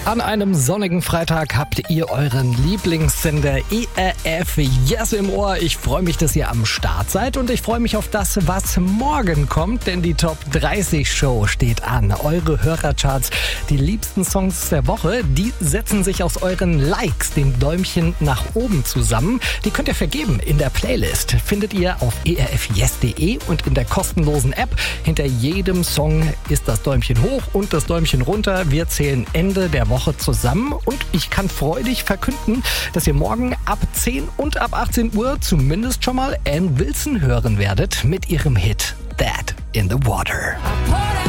An einem sonnigen Freitag habt ihr euren Lieblingssender ERF Yes im Ohr. Ich freue mich, dass ihr am Start seid und ich freue mich auf das, was morgen kommt, denn die Top 30 Show steht an. Eure Hörercharts, die liebsten Songs der Woche, die setzen sich aus euren Likes, dem Däumchen nach oben zusammen. Die könnt ihr vergeben in der Playlist. Findet ihr auf erfyes.de und in der kostenlosen App. Hinter jedem Song ist das Däumchen hoch und das Däumchen runter. Wir zählen Ende der Woche zusammen und ich kann freudig verkünden, dass ihr morgen ab 10 und ab 18 Uhr zumindest schon mal Ann Wilson hören werdet mit ihrem Hit Dead in the Water.